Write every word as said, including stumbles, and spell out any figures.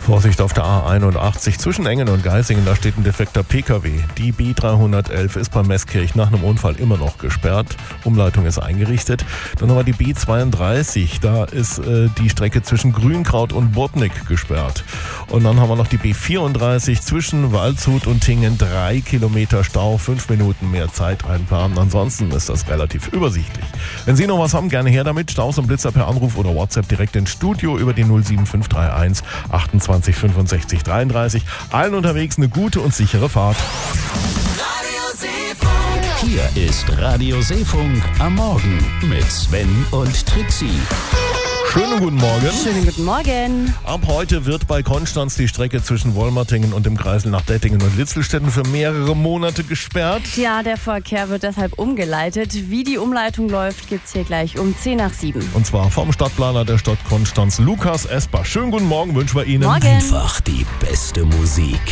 Vorsicht auf der A einundachtzig zwischen Engen und Geisingen, da steht ein defekter P K W. Die B dreihundertelf ist bei Meßkirch nach einem Unfall immer noch gesperrt. Umleitung ist eingerichtet. Dann haben wir die B zweiunddreißig, da ist äh, die Strecke zwischen Grünkraut und Bodnik gesperrt. Und dann haben wir noch die B vierunddreißig zwischen Waldshut und Tingen, drei Kilometer Stau, fünf Minuten mehr Zeit einplanen. Ansonsten ist das relativ übersichtlich. Wenn Sie noch was haben, gerne her damit. Staus und Blitzer per Anruf oder WhatsApp direkt ins Studio über die null sieben fünf drei eins achtundzwanzig fünfundsechzig dreiunddreißig. Allen unterwegs eine gute und sichere Fahrt. Radio Seefunk. Hier ist Radio Seefunk am Morgen mit Sven und Trixie. Schönen guten Morgen. Schönen guten Morgen. Ab heute wird bei Konstanz die Strecke zwischen Wolmertingen und dem Kreisel nach Dettingen und Litzelstetten für mehrere Monate gesperrt. Ja, der Verkehr wird deshalb umgeleitet. Wie die Umleitung läuft, gibt's hier gleich um zehn nach sieben. Und zwar vom Stadtplaner der Stadt Konstanz, Lukas Esper. Schönen guten Morgen wünschen wir Ihnen. Morgen. Einfach die beste Musik.